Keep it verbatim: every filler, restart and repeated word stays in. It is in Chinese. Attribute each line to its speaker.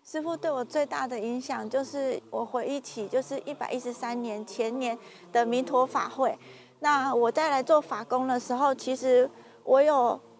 Speaker 1: 师傅对我最大的影响，就是我回忆起就是一百一十三年前年的弥陀法会。那我再来做法工的时候，其实我有